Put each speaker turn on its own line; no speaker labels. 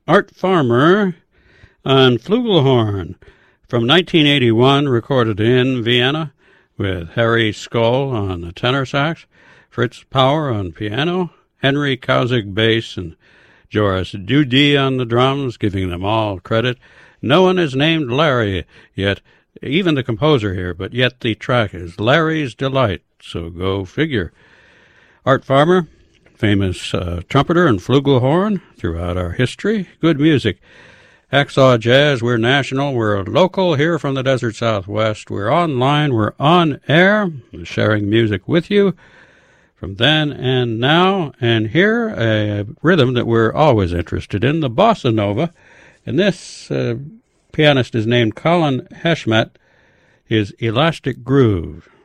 Art Farmer on flugelhorn from 1981, recorded in Vienna with Harry Skoll on the tenor sax, Fritz Power on piano, Henry Kausig bass, and Joris Dudi on the drums, giving them all credit. No one is named Larry yet, even the composer here, but yet the track is Larry's Delight, so go figure. Art Farmer, famous trumpeter and flugelhorn throughout our history. Good music. Hacksaw Jazz, we're national, we're local here from the Desert Southwest. We're online, we're on air, sharing music with you from then and now. And here, a rhythm that we're always interested in, the bossa nova. And this pianist is named Colin Heshmet, his Elastic Groove.